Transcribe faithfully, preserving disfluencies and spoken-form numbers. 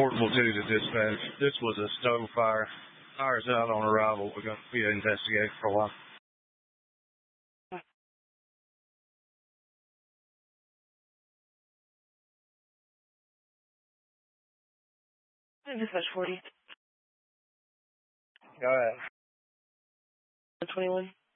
Portable two to dispatch. This was a stove fire. Fire's out on arrival. We're going to be investigating for a while. Dispatch forty. Go ahead. twenty-one.